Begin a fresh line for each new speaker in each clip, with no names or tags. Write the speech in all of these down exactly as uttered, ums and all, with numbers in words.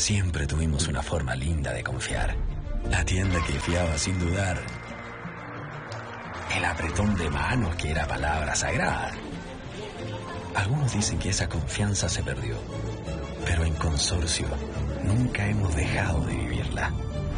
Siempre tuvimos una forma linda de confiar. La tienda que fiaba sin dudar. El apretón de manos que era palabra sagrada. Algunos dicen que esa confianza se perdió, pero en Consorcio nunca hemos dejado de vivirla.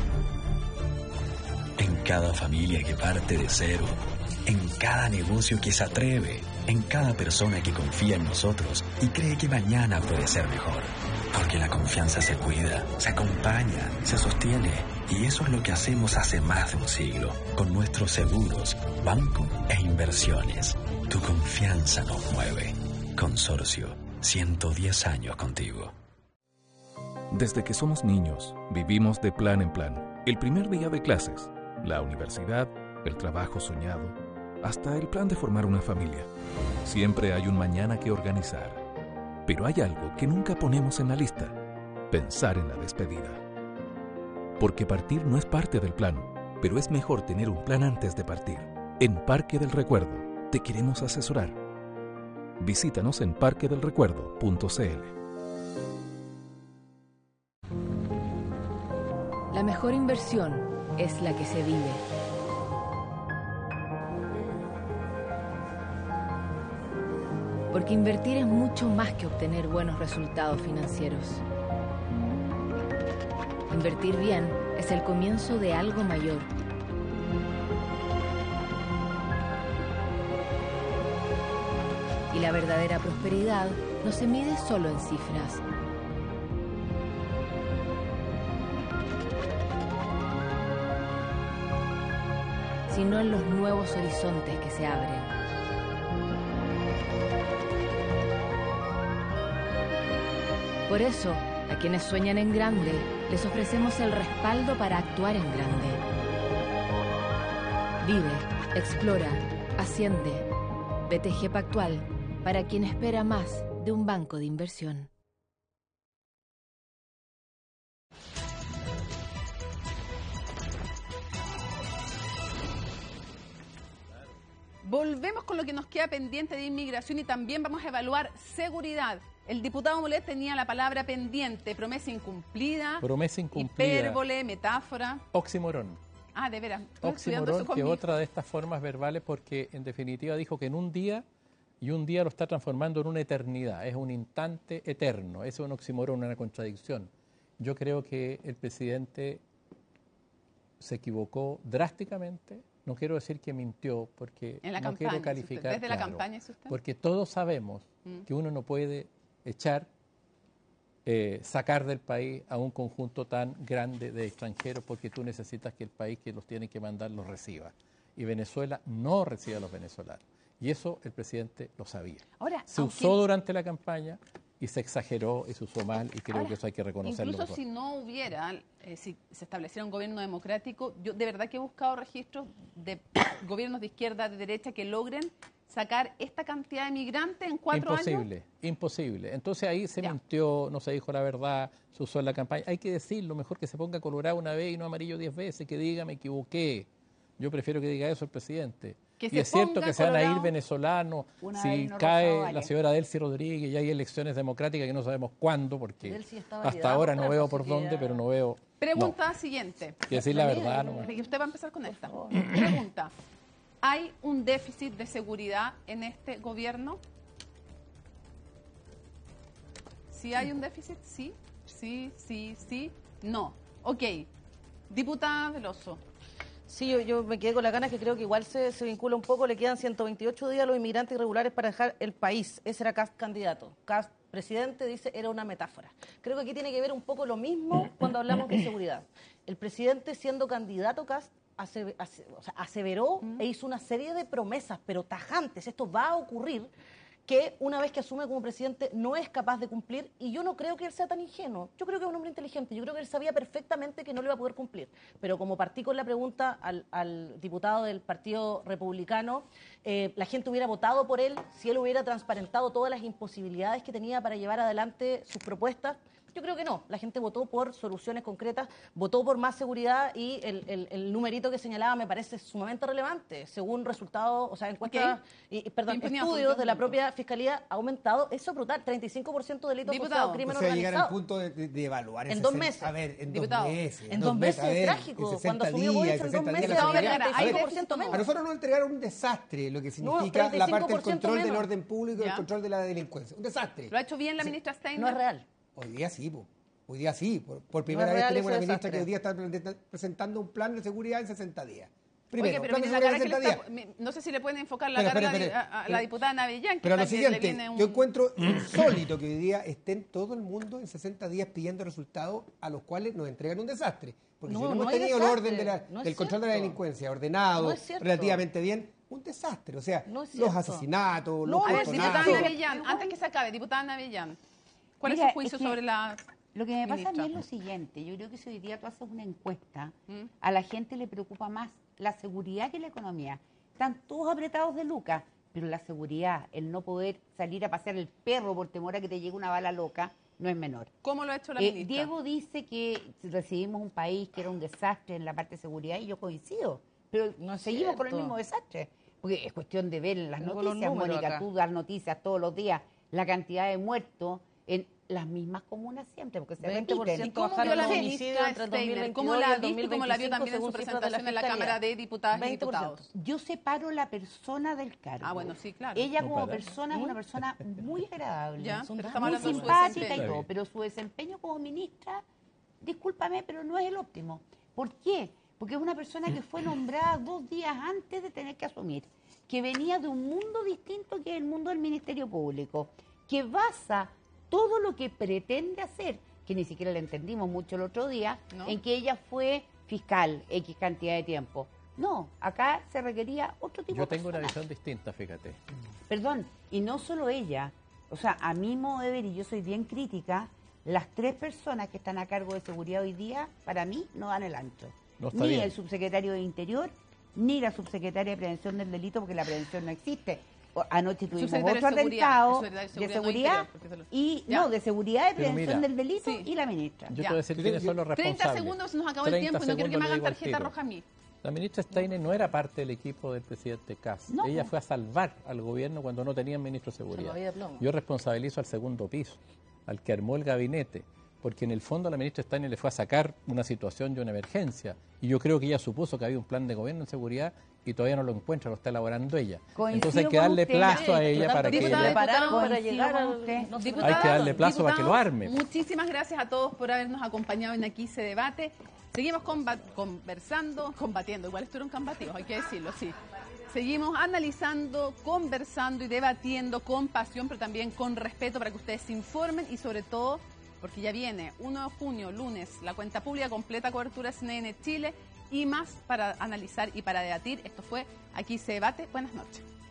En cada familia que parte de cero, en cada negocio que se atreve, en cada persona que confía en nosotros y cree que mañana puede ser mejor. Porque la confianza se cuida, se acompaña, se sostiene. Y eso es lo que hacemos hace más de un siglo, con nuestros seguros, banco e inversiones. Tu confianza nos mueve. Consorcio, ciento diez años contigo.
Desde que somos niños, vivimos de plan en plan. El primer día de clases, la universidad, el trabajo soñado, hasta el plan de formar una familia. Siempre hay un mañana que organizar. Pero hay algo que nunca ponemos en la lista: pensar en la despedida. Porque partir no es parte del plan, pero es mejor tener un plan antes de partir. En Parque del Recuerdo te queremos asesorar. Visítanos en parque del recuerdo punto c l.
La mejor inversión es la que se vive. Porque invertir es mucho más que obtener buenos resultados financieros. Invertir bien es el comienzo de algo mayor. Y la verdadera prosperidad no se mide solo en cifras. Sino en los nuevos horizontes que se abren. Por eso, a quienes sueñan en grande, les ofrecemos el respaldo para actuar en grande. Vive, explora, asciende. B T G Pactual, para quien espera más de un banco de inversión.
Volvemos con lo que nos queda pendiente de inmigración y también vamos a evaluar seguridad. El diputado Molet tenía la palabra pendiente, promesa incumplida,
promesa incumplida,
hipérbole, metáfora.
Oxímoron.
Ah, de veras.
Oxímoron, que es otra de estas formas verbales, porque en definitiva dijo que en un día, y un día lo está transformando en una eternidad, es un instante eterno. Eso es un oxímoron, una contradicción. Yo creo que el presidente se equivocó drásticamente. No quiero decir que mintió, porque
en la
no
campaña,
quiero calificar.
¿Desde
claro,
la campaña es usted?
Porque todos sabemos mm. que uno no puede echar, eh, sacar del país a un conjunto tan grande de extranjeros, porque tú necesitas que el país que los tiene que mandar los reciba. Y Venezuela no recibe a los venezolanos. Y eso el presidente lo sabía.
Ahora,
se
aunque...
usó durante la campaña y se exageró y se usó mal, y creo
Ahora,
que eso hay que reconocerlo.
Incluso
mejor.
si no hubiera, eh, si se estableciera un gobierno democrático, yo de verdad que he buscado registros de gobiernos de izquierda, de derecha, que logren sacar esta cantidad de migrantes en cuatro
imposible,
años.
Imposible, imposible. Entonces ahí se
ya.
mintió, no se dijo la verdad, se usó en la campaña. Hay que decirlo, mejor que se ponga colorado una vez y no amarillo diez veces, que diga me equivoqué. Yo prefiero que diga eso el presidente.
Que
y es cierto que se van a ir venezolanos si
no
cae
Rosa, vale.
la señora Delcy Rodríguez y hay elecciones democráticas que no sabemos cuándo, porque hasta
validado,
ahora no veo por
que
dónde,
ya...
pero no veo...
Pregunta
no.
siguiente.
Que decir la verdad. No.
Y usted va a empezar con esta. Pregunta. ¿Hay un déficit de seguridad en este gobierno? ¿Sí hay un déficit? Sí, sí, sí, sí, no. Ok. Diputada Veloso.
Sí, yo, yo me quedé con las ganas, que creo que igual se, se vincula un poco. Le quedan ciento veintiocho días a los inmigrantes irregulares para dejar el país. Ese era Kast candidato. Kast presidente dice era una metáfora. Creo que aquí tiene que ver un poco lo mismo cuando hablamos de seguridad. El presidente, siendo candidato Kast, Ase, ase, o sea, aseveró mm. e hizo una serie de promesas, pero tajantes. Esto va a ocurrir, que una vez que asume como presidente no es capaz de cumplir, y yo no creo que él sea tan ingenuo. Yo creo que es un hombre inteligente, yo creo que él sabía perfectamente que no lo iba a poder cumplir. Pero como partí con la pregunta al, al diputado del Partido Republicano, eh, la gente hubiera votado por él si él hubiera transparentado todas las imposibilidades que tenía para llevar adelante sus propuestas. Yo creo que no. La gente votó por soluciones concretas, votó por más seguridad y el, el, el numerito que señalaba me parece sumamente relevante. Según resultados, o sea, encuestas,
Okay.
y, perdón,
Impunidad,
estudios de la
punto.
propia Fiscalía ha aumentado. Eso es brutal, treinta y cinco por ciento de delitos
Diputado.
asociados, crimen
O sea, llegar al
organizado.
punto de, de, de evaluar.
En
ese
dos
sen-
meses.
A ver, en
Diputado.
dos meses.
En dos meses,
a ver,
trágico.
en
Cuando
sesenta
asumió
días,
Boric,
en
en dos
sesenta días
meses
la
había
seguridad.
treinta y cinco
A ver,
treinta y cinco por ciento
a
menos.
nosotros nos entregaron un desastre, lo que significa
treinta y
la
cinco
parte del
por ciento
control del
menos.
orden público y el
Ya.
control de la delincuencia. Un desastre.
¿Lo ha hecho bien la ministra Steiner?
No es real.
Hoy día sí, po. Hoy día sí. Por, por primera
es
vez
real
tenemos
ese
una ministra
desastre.
que hoy día está pre- presentando un plan de seguridad en sesenta días. Primero,
Oye, pero
plan de
mire la
seguridad
cara
en
que le
sesenta
está...
días.
mi- No sé si le pueden enfocar la
Espera,
cara a la,
espera,
a- a la
espera.
diputada Navellán, que,
Pero lo
está que le
siguiente,
viene un...
yo encuentro insólito que hoy día estén todo el mundo en sesenta días pidiendo resultados a los cuales nos entregan un desastre. Porque
No,
si no
no
hemos
hay
tenido el
desastre,
orden de la-
no es
del control de la
cierto.
delincuencia ordenado,
No es cierto.
relativamente bien, un desastre. O sea,
No es
los
cierto.
asesinatos,
No,
los
A ver,
Portonazo.
diputada
portonazos.
Navellán, antes que se acabe, diputada Navellán, ¿cuál
Mira,
es su juicio
es que
sobre la...
Lo que me pasa a mí
ministra?
es lo siguiente, yo creo que si hoy día tú haces una encuesta,
¿Mm?
a la gente le preocupa más la seguridad que la economía. Están todos apretados de lucas, pero la seguridad, el no poder salir a pasear el perro por temor a que te llegue una bala loca, no es menor.
¿Cómo lo ha hecho la
Eh,
ministra?
Diego dice que recibimos un país que era un desastre en la parte de seguridad y yo coincido, pero
No es
seguimos con el
cierto.
mismo desastre, porque es cuestión de ver en las
Tengo los
noticias,
números
Mónica,
acá.
tú das noticias todos los días, la cantidad de muertos en las mismas comunas siempre, porque se
veinte por
repiten.
ciento
¿Cómo
bajaron
vio la
los
ministra
homicidios entre el
Steiner? ¿Cómo
dos mil veintidós
la
y
ha
el
visto y cómo la vio
dos mil
también en su
veinticinco según cifras de
presentación en la
Fiscalía?
Cámara de Diputadas y
veinte por ciento.
Diputados?
Yo separo la persona del cargo.
Ah, bueno, sí, claro.
Ella
No,
como
para.
persona es una persona muy agradable,
Ya,
Son
pero
datos.
estamos
muy
hablando de su
simpática y
desempeño.
todo, pero su desempeño como ministra, discúlpame, pero no es el óptimo. ¿Por qué? Porque es una persona que fue nombrada dos días antes de tener que asumir, que venía de un mundo distinto que es el mundo del Ministerio Público, que basa todo lo que pretende hacer, que ni siquiera le entendimos mucho el otro día,
¿No?
en que ella fue fiscal X cantidad de tiempo. No, acá se requería otro tipo
Yo
de
tengo una
persona.
visión distinta, fíjate.
Perdón, y no solo ella, o sea, a mi modo de ver, y yo soy bien crítica, las tres personas que están a cargo de seguridad hoy día, para mí, no dan el ancho.
No está
Ni
bien.
el subsecretario de Interior, ni la subsecretaria de Prevención del Delito, porque la prevención no existe. O- Anoche tuvimos
Subsecretario
otro
de Seguridad,
atentado
el subsecretario de
de
Seguridad, no
seguridad,
Interior, porque se lo-
y
Ya.
no, de seguridad de
Pero
Prevención
mira,
del Delito
Sí.
y la ministra.
Yo
Ya.
te voy a decir
Yo-
quiénes
yo-
son los responsables.
treinta segundos, se nos acabó el
treinta
tiempo y no quiero que me
segundos le
hagan
digo al
tarjeta
tiro.
roja a mí.
La ministra Steiner no era parte del equipo del presidente Kass.
No,
Ella
pues.
fue a salvar al gobierno cuando no tenían ministro de seguridad.
Salvavidas de plomo.
Yo responsabilizo al segundo piso, al que armó el gabinete, porque en el fondo la ministra Steiner le fue a sacar una situación de una emergencia. Y yo creo que ella supuso que había un plan de gobierno en seguridad y todavía no lo encuentra, lo está elaborando ella.
Coincido
Entonces hay que
con
darle
usted.
plazo a
Sí,
ella
por
para
tanto,
que
diputada,
ella...
prepararon para
Coincido
llegar
con
al...
usted.
no sé,
Diputadas,
Hay que darle plazo para que lo
diputados,
arme.
Muchísimas gracias a todos por habernos acompañado en Aquí se debate. Seguimos comba- conversando, combatiendo, igual estuvieron combativos, hay que decirlo, sí. Seguimos analizando, conversando y debatiendo con pasión, pero también con respeto para que ustedes se informen y sobre todo, porque ya viene uno de junio, lunes, la cuenta pública completa cobertura C N N Chile y más para analizar y para debatir. Esto fue Aquí se debate. Buenas noches.